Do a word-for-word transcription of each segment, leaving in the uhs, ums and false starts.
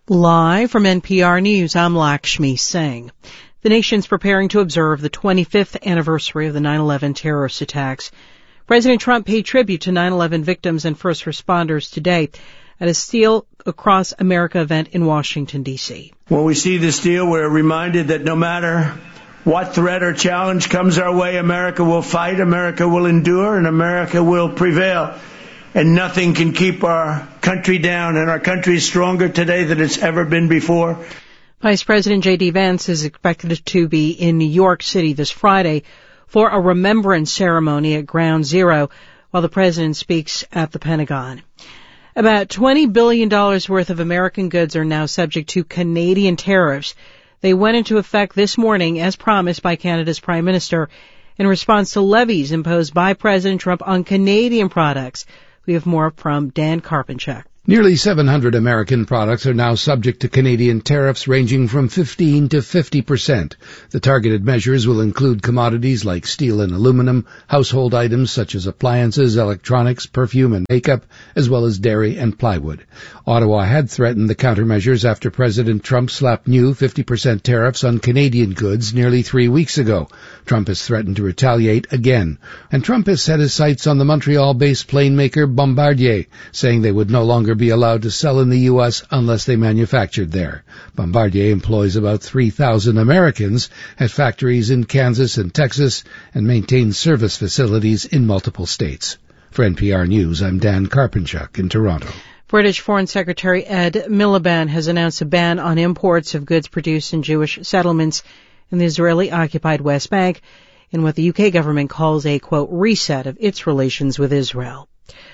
Live from N P R News, I'm Lakshmi Singh. The nation's preparing to observe the twenty-fifth anniversary of the nine eleven terrorist attacks. President Trump paid tribute to nine eleven victims and first responders today at a Steel Across America event in Washington, D C. When we see this deal, we're reminded that no matter what threat or challenge comes our way, America will fight, America will endure, and America will prevail. And nothing can keep our country down, and our country is stronger today than it's ever been before. Vice President J D. Vance is expected to be in New York City this Friday for a remembrance ceremony at Ground Zero while the president speaks at the Pentagon. About twenty billion dollars worth of American goods are now subject to Canadian tariffs. They went into effect this morning, as promised by Canada's Prime Minister, in response to levies imposed by President Trump on Canadian products. We have more from Dan Karpenchuk. Nearly seven hundred American products are now subject to Canadian tariffs ranging from fifteen to fifty percent. The targeted measures will include commodities like steel and aluminum, household items such as appliances, electronics, perfume and makeup, as well as dairy and plywood. Ottawa had threatened the countermeasures after President Trump slapped new fifty percent tariffs on Canadian goods nearly three weeks ago. Trump has threatened to retaliate again. And Trump has set his sights on the Montreal-based plane maker Bombardier, saying they would no longer be allowed to sell in the U S unless they manufactured there. Bombardier employs about three thousand Americans at factories in Kansas and Texas and maintains service facilities in multiple states. For N P R News, I'm Dan Karpenchuk in Toronto. British Foreign Secretary Ed Miliband has announced a ban on imports of goods produced in Jewish settlements in the Israeli-occupied West Bank in what the U K government calls a, quote, reset of its relations with Israel.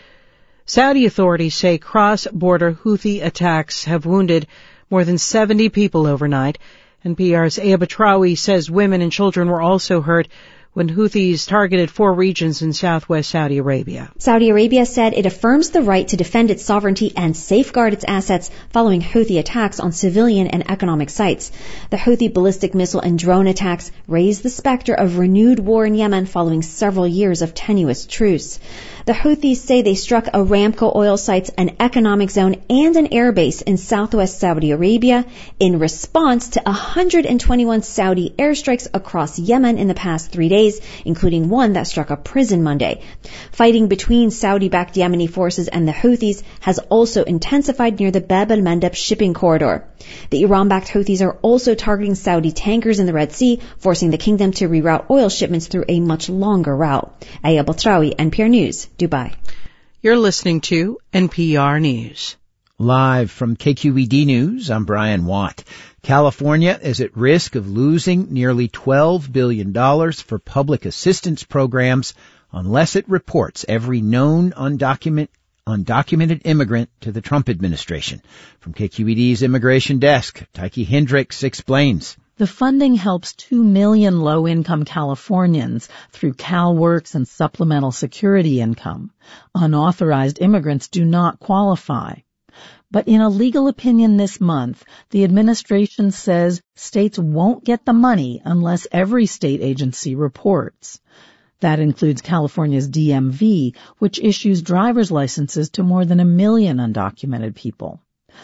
Saudi authorities say cross-border Houthi attacks have wounded more than seventy people overnight. N P R's Aya Batrawi says women and children were also hurt when Houthis targeted four regions in southwest Saudi Arabia. Saudi Arabia said it affirms the right to defend its sovereignty and safeguard its assets following Houthi attacks on civilian and economic sites. The Houthi ballistic missile and drone attacks raised the specter of renewed war in Yemen following several years of tenuous truce. The Houthis say they struck Aramco oil sites, an economic zone, and an airbase in southwest Saudi Arabia in response to one hundred twenty-one Saudi airstrikes across Yemen in the past three days, including one that struck a prison Monday. Fighting between Saudi-backed Yemeni forces and the Houthis has also intensified near the Bab el-Mandeb shipping corridor. The Iran-backed Houthis are also targeting Saudi tankers in the Red Sea, forcing the kingdom to reroute oil shipments through a much longer route. Aya Batrawi, N P R News, Dubai. You're listening to N P R News. Live from K Q E D News, I'm Brian Watt. California is at risk of losing nearly twelve billion dollars for public assistance programs unless it reports every known undocumented undocumented immigrant to the Trump administration. From K Q E D's Immigration Desk, Tyke Hendricks explains. The funding helps two million low-income Californians through CalWorks and supplemental security income. Unauthorized immigrants do not qualify. But in a legal opinion this month, the administration says states won't get the money unless every state agency reports. That includes California's D M V, which issues driver's licenses to more than a million undocumented people.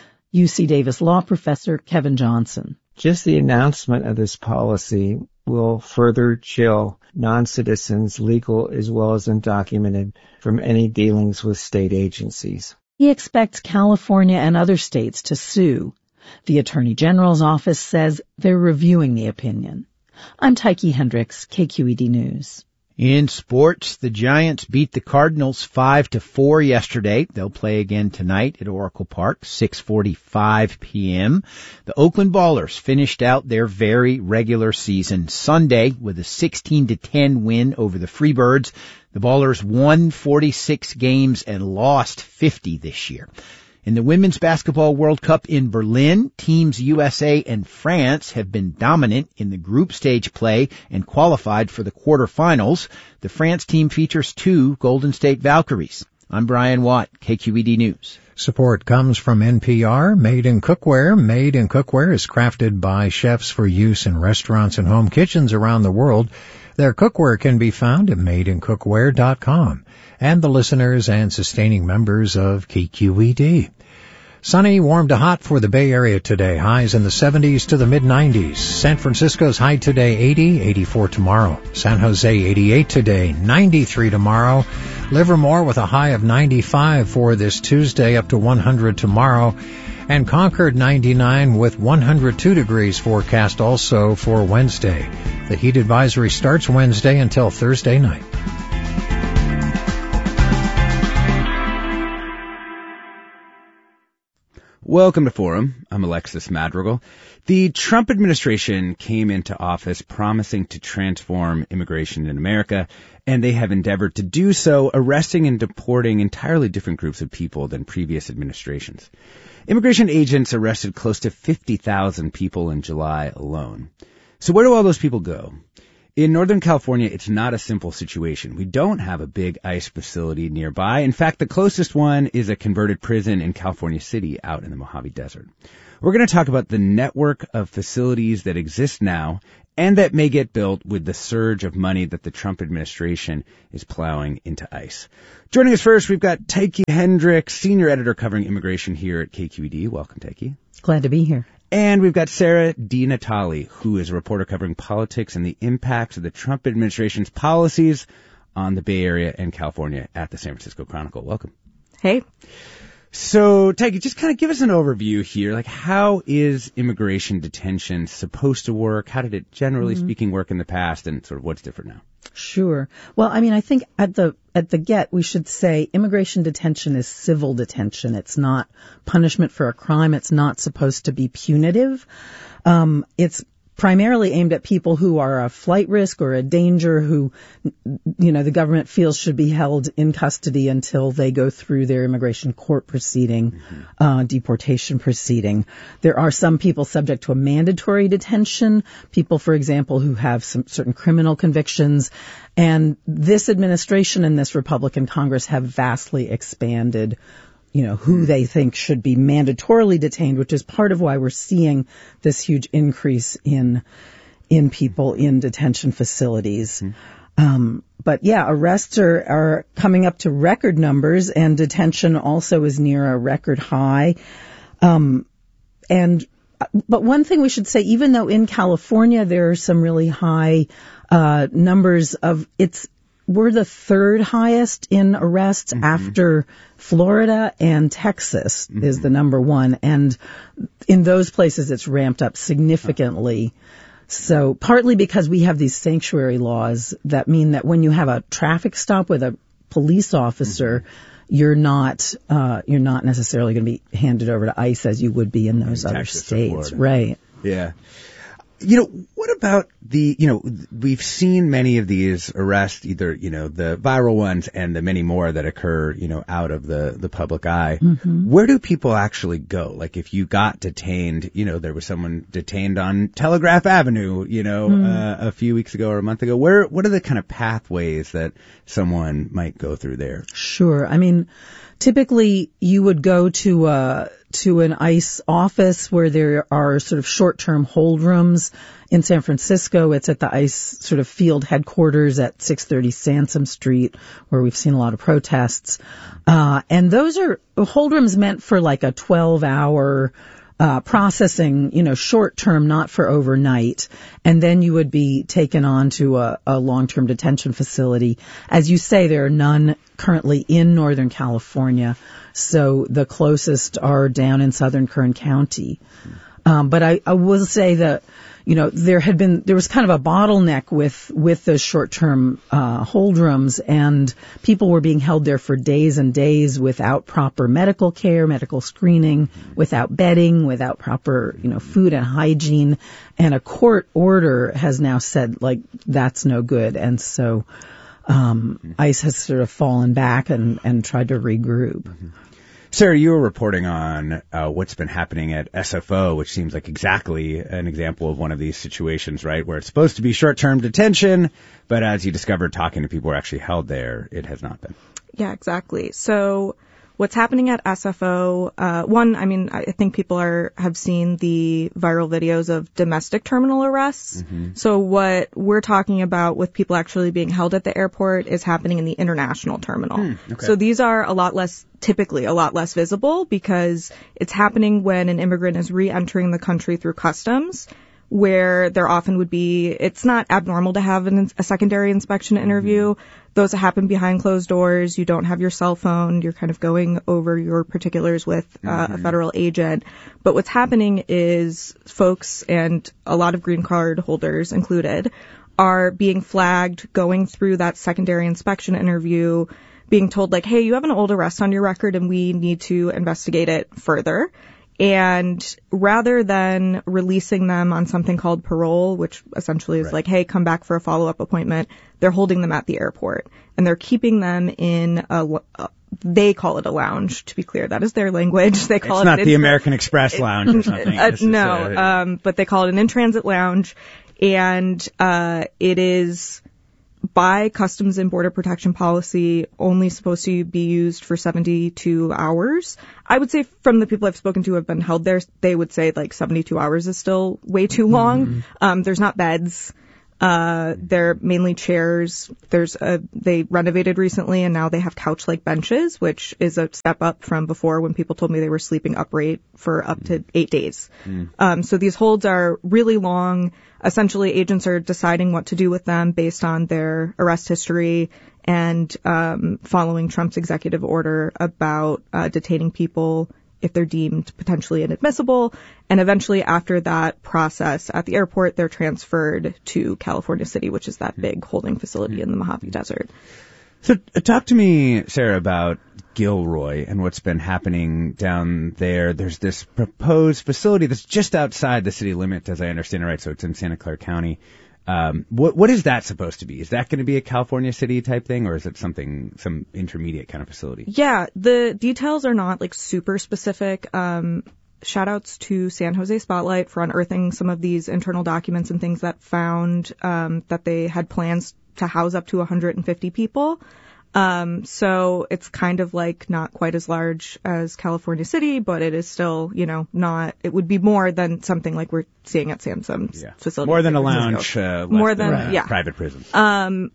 U C Davis law professor Kevin Johnson. Just the announcement of this policy will further chill non-citizens, legal as well as undocumented, from any dealings with state agencies. He expects California and other states to sue. The Attorney General's office says they're reviewing the opinion. I'm Tyke Hendricks, K Q E D News. In sports, the Giants beat the Cardinals five to four yesterday. They'll play again tonight at Oracle Park, six forty-five p.m. The Oakland Ballers finished out their very regular season Sunday with a sixteen to ten win over the Freebirds. The Ballers won forty-six games and lost fifty this year. In the Women's Basketball World Cup in Berlin, teams U S A and France have been dominant in the group stage play and qualified for the quarterfinals. The France team features two Golden State Valkyries. I'm Brian Watt, K Q E D News. Support comes from N P R. Made in Cookware. Made in Cookware is crafted by chefs for use in restaurants and home kitchens around the world. Their cookware can be found at made in cookware dot com. And the listeners and sustaining members of K Q E D. Sunny, warm to hot for the Bay Area today. Highs in the seventies to the mid nineties. San Francisco's high today eighty, eighty-four tomorrow. San Jose eighty-eight today, ninety-three tomorrow. Livermore with a high of ninety-five for this Tuesday, up to one hundred tomorrow. And Concord ninety-nine with one hundred two degrees forecast also for Wednesday. The heat advisory starts Wednesday until Thursday night. Welcome to Forum. I'm Alexis Madrigal. The Trump administration came into office promising to transform immigration in America, and they have endeavored to do so, arresting and deporting entirely different groups of people than previous administrations. Immigration agents arrested close to fifty thousand people in July alone. So where do all those people go? In Northern California, it's not a simple situation. We don't have a big ICE facility nearby. In fact, the closest one is a converted prison in California City out in the Mojave Desert. We're going to talk about the network of facilities that exist now and that may get built with the surge of money that the Trump administration is plowing into ICE. Joining us first, we've got Tyche Hendricks, senior editor covering immigration here at K Q E D. Welcome, Tyche. Glad to be here. And we've got Sarah DiNatale, who is a reporter covering politics and the impacts of the Trump administration's policies on the Bay Area and California at the San Francisco Chronicle. Welcome. Hey. So, Tyche, just kind of give us an overview here. Like, how is immigration detention supposed to work? How did it, generally mm-hmm. speaking, work in the past, and sort of what's different now? Sure. Well, I mean, I think at the at the get, we should say immigration detention is civil detention. It's not punishment for a crime. It's not supposed to be punitive. Um, it's primarily aimed at people who are a flight risk or a danger, who, you know, the government feels should be held in custody until they go through their immigration court proceeding, mm-hmm. uh, deportation proceeding. There are some people subject to a mandatory detention, people, for example, who have some certain criminal convictions. And this administration and this Republican Congress have vastly expanded you know, who they think should be mandatorily detained, which is part of why we're seeing this huge increase in in people in detention facilities. Mm-hmm. Um, but yeah, arrests are, are coming up to record numbers, and detention also is near a record high. Um, and but one thing we should say, even though in California there are some really high uh, numbers of it's. We're the third highest in arrests mm-hmm. after Florida, and Texas mm-hmm. is the number one. And in those places, it's ramped up significantly. So partly because we have these sanctuary laws that mean that when you have a traffic stop with a police officer, mm-hmm. you're not uh, you're not necessarily going to be handed over to ICE as you would be in those in other Texas states, right? Yeah. You know, what about the, you know, we've seen many of these arrests, either, you know, the viral ones and the many more that occur, you know, out of the, the public eye. Mm-hmm. Where do people actually go? Like, if you got detained, you know, there was someone detained on Telegraph Avenue, you know, mm. uh, a few weeks ago or a month ago. Where, what are the kind of pathways that someone might go through there? Sure. I mean, typically you would go to, uh, to an ICE office where there are sort of short-term hold rooms. In San Francisco, it's at the ICE sort of field headquarters at six thirty Sansom Street, where we've seen a lot of protests. Uh, and those are hold rooms meant for like a twelve hour uh, processing, you know, short term, not for overnight. And then you would be taken on to a, a long-term detention facility. As you say, there are none currently in Northern California. So the closest are down in southern Kern County. Um, but I, I will say that, you know, there had been, there was kind of a bottleneck with, with those short-term, uh, hold rooms, and people were being held there for days and days without proper medical care, medical screening, without bedding, without proper, you know, food and hygiene. And a court order has now said, like, that's no good. And so, um, ICE has sort of fallen back and, and tried to regroup. Mm-hmm. Sarah, you were reporting on uh, what's been happening at S F O, which seems like exactly an example of one of these situations, right, where it's supposed to be short-term detention, but as you discovered talking to people who are actually held there, it has not been. Yeah, exactly. So what's happening at S F O, uh, one, I mean, I think people are, have seen the viral videos of domestic terminal arrests. Mm-hmm. So what we're talking about with people actually being held at the airport is happening in the international terminal. Mm, okay. So these are a lot less, typically a lot less visible because it's happening when an immigrant is re-entering the country through customs, where there often would be, it's not abnormal to have an, a secondary inspection interview. Mm-hmm. Those that happen behind closed doors. You don't have your cell phone. You're kind of going over your particulars with uh, mm-hmm. a federal agent. But what's happening is folks, and a lot of green card holders included, are being flagged going through that secondary inspection interview, being told like, hey, you have an old arrest on your record and we need to investigate it further. And rather than releasing them on something called parole, which essentially is right. like, hey, come back for a follow-up appointment, they're holding them at the airport. And they're keeping them in a, a they call it a lounge, to be clear. That is their language. They call it's it not an the in- American Express lounge or something. uh, no, a, um, but they call it an in-transit lounge. And uh it is, by Customs and Border Protection policy, only supposed to be used for seventy-two hours. I would say from the people I've spoken to who have been held there, they would say like seventy-two hours is still way too long. Mm-hmm. Um, there's not beds. Uh, they're mainly chairs. There's a, they renovated recently and now they have couch-like benches, which is a step up from before when people told me they were sleeping upright for up to eight days. Mm. Um, so these holds are really long. Essentially, agents are deciding what to do with them based on their arrest history and um, following Trump's executive order about uh, detaining people if they're deemed potentially inadmissible. And eventually, after that process at the airport, they're transferred to California City, which is that big holding facility in the Mojave Desert. So uh, talk to me, Sarah, about Gilroy and what's been happening down there. There's this proposed facility that's just outside the city limit, as I understand it, right? So it's in Santa Clara County. Um, what what is that supposed to be? Is that going to be a California City type thing, or is it something, some intermediate kind of facility? Yeah, the details are not like super specific. Um, shout outs to San Jose Spotlight for unearthing some of these internal documents and things that found um, that they had plans to house up to one hundred fifty people. Um, so it's kind of like not quite as large as California City, but it is still, you know, not, it would be more than something like we're seeing at Samsung's yeah. facility. More than a lounge, uh, more than, than yeah. private prison. Um,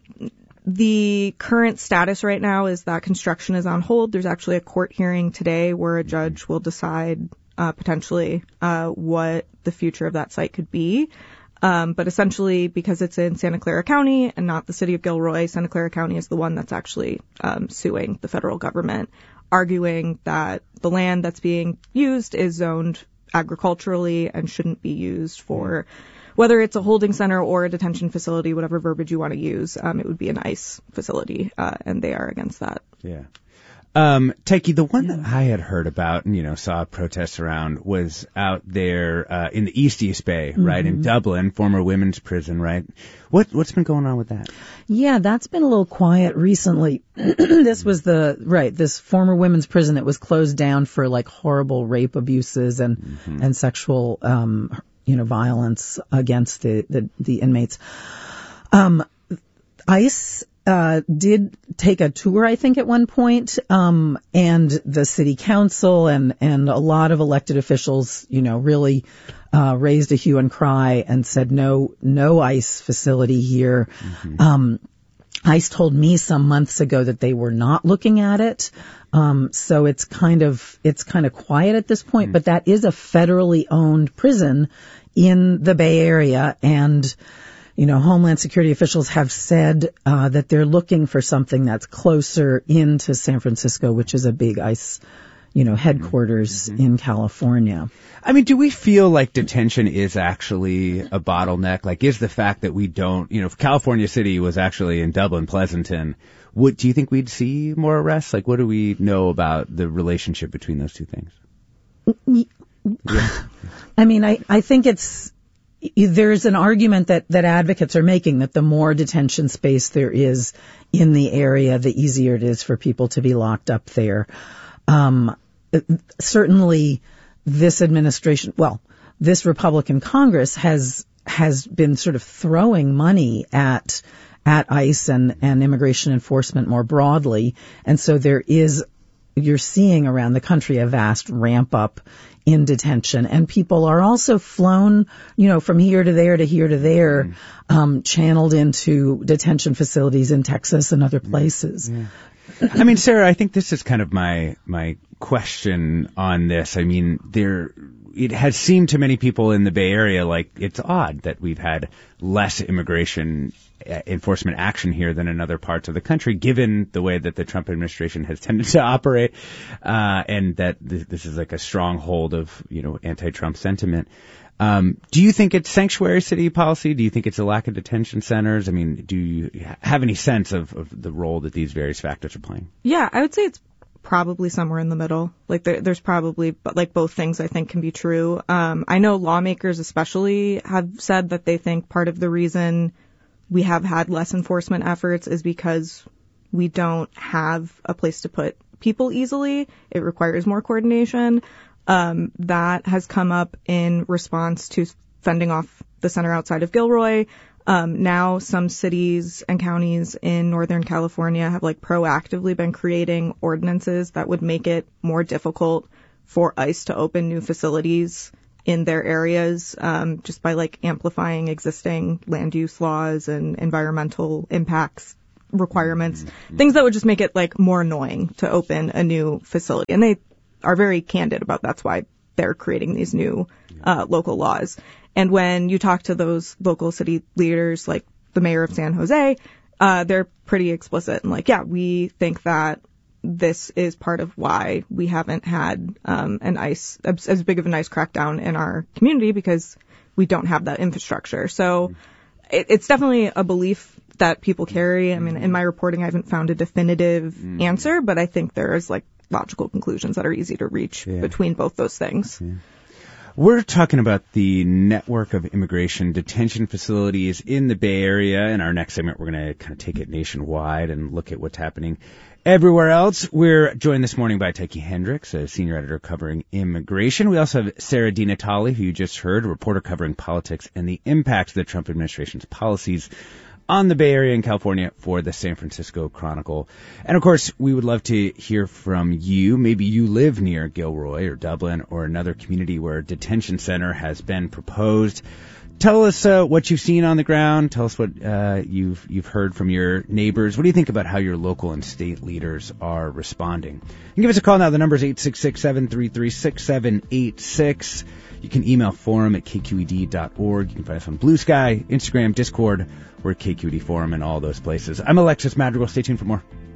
the current status right now is that construction is on hold. There's actually a court hearing today where a judge will decide, uh, potentially, uh, what the future of that site could be. Um, but essentially, because it's in Santa Clara County and not the city of Gilroy, Santa Clara County is the one that's actually um, suing the federal government, arguing that the land that's being used is zoned agriculturally and shouldn't be used for, whether it's a holding center or a detention facility, whatever verbiage you want to use. Um, it would be an ICE facility, uh, and they are against that. Yeah. Um, Taiki, the one that I had heard about and, you know, saw protests around was out there, uh, in the East East Bay, mm-hmm. right? In Dublin, former women's prison, right? What, what's been going on with that? Yeah, that's been a little quiet recently. This was the, right, this former women's prison that was closed down for like horrible rape abuses and, mm-hmm. and sexual, um, you know, violence against the, the, the inmates. Um, ICE, Uh, did take a tour, I think, at one point, um, and the city council and, and a lot of elected officials, you know, really, uh, raised a hue and cry and said no, no ICE facility here. Mm-hmm. Um, ICE told me some months ago that they were not looking at it. Um, so it's kind of, it's kind of quiet at this point, mm-hmm. but that is a federally owned prison in the Bay Area, and you know, Homeland Security officials have said uh, that they're looking for something that's closer into San Francisco, which is a big ICE, you know, headquarters mm-hmm. in California. I mean, do we feel like detention is actually a bottleneck? Like, is the fact that we don't, you know, if California City was actually in Dublin, Pleasanton, would, do you think we'd see more arrests? Like, what do we know about the relationship between those two things? Yeah. I mean, I, I think it's, there's an argument that, that advocates are making that the more detention space there is in the area, the easier it is for people to be locked up there. Um, certainly this administration, well, this Republican Congress has, has been sort of throwing money at, at ICE and, and immigration enforcement more broadly. And so there is you're seeing around the country a vast ramp up in detention, and people are also flown, you know, from here to there to here to there, mm. um, channeled into detention facilities in Texas and other places. Yeah. I mean, Sarah, I think this is kind of my my question on this. I mean, there it has seemed to many people in the Bay Area like it's odd that we've had less immigration enforcement action here than in other parts of the country, given the way that the Trump administration has tended to operate, uh, and that th- this is like a stronghold of, you know, anti-Trump sentiment. Um, do you think it's sanctuary city policy? Do you think it's a lack of detention centers? I mean, do you have any sense of, of the role that these various factors are playing? Yeah, I would say it's probably somewhere in the middle. Like there, there's probably, but like both things I think can be true. Um, I know lawmakers especially have said that they think part of the reason we have had less enforcement efforts is because we don't have a place to put people easily. It requires more coordination. Um, that has come up in response to fending off the center outside of Gilroy. Um, now some cities and counties in Northern California have like proactively been creating ordinances that would make it more difficult for ICE to open new facilities in their areas, um, just by like amplifying existing land use laws and environmental impacts requirements, mm-hmm. things that would just make it like more annoying to open a new facility. And they are very candid about that's why they're creating these new uh, local laws. And when you talk to those local city leaders, like the mayor of San Jose, uh, they're pretty explicit and like, yeah, we think that this is part of why we haven't had um, an ICE, as big of an ICE crackdown in our community, because we don't have that infrastructure. So it, it's definitely a belief that people carry. I mean, in my reporting, I haven't found a definitive mm. answer, but I think there is like logical conclusions that are easy to reach yeah. between both those things. Yeah. We're talking about the network of immigration detention facilities in the Bay Area. In our next segment, we're going to kind of take it nationwide and look at what's happening everywhere else. We're joined this morning by Tyche Hendricks, a senior editor covering immigration. We also have Sarah DiNatale, who you just heard, a reporter covering politics and the impact of the Trump administration's policies on the Bay Area and California for the San Francisco Chronicle. And of course, we would love to hear from you. Maybe you live near Gilroy or Dublin or another community where a detention center has been proposed. Tell us uh, what you've seen on the ground. Tell us what uh, you've you've heard from your neighbors. What do you think about how your local and state leaders are responding? And give us a call now. The number is eight six six, seven three three, six seven eight six. You can email forum at k q e d dot org. You can find us on Blue Sky, Instagram, Discord. We're at K Q E D Forum and all those places. I'm Alexis Madrigal. Stay tuned for more.